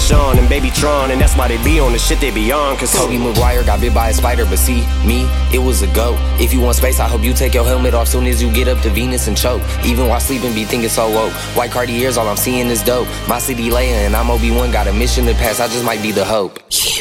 Sean and Baby Tron, and that's why they be on the shit they be on. Cause Tobey Maguire got bit by a spider, but see, me, it was a go. If you want space, I hope you take your helmet off soon as you get up to Venus and choke. Even while sleeping, be thinking so woke. White Cartiers, all I'm seeing is dope. My city Leia and I'm Obi-Wan, got a mission to pass, I just might be the hope.